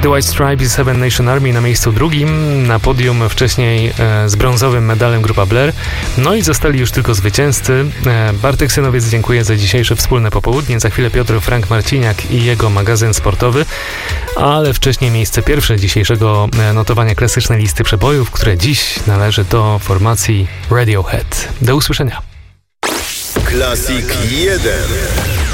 The White Stripes i Seven Nation Army na miejscu drugim, na podium wcześniej z brązowym medalem grupa Blair. No i zostali już tylko zwycięzcy. Bartek Synowiec dziękuję za dzisiejsze wspólne popołudnie. Za chwilę Piotr Frank Marciniak i jego magazyn sportowy, ale wcześniej miejsce pierwsze dzisiejszego notowania klasycznej listy przebojów, które dziś należy do formacji Radiohead. Do usłyszenia. Classic 1.